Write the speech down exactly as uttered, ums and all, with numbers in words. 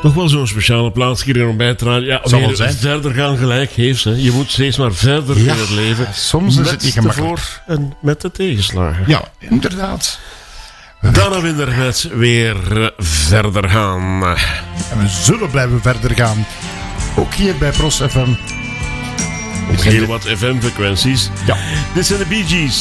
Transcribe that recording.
Toch wel zo'n speciale plaats hier om bij te dragen. Ja, Zal weer wel zijn. verder gaan gelijk heeft. Hè. Je moet steeds maar verder Ja, in het leven. soms is met het niet de gemakkelijk. voor- en met de tegenslagen. Ja, inderdaad. Dana Winder met weer eh, verder gaan. En we zullen blijven verder gaan. Ook hier bij Pros F M. Op heel wat F M-frequenties. Ja. Dit zijn de Bee Gees.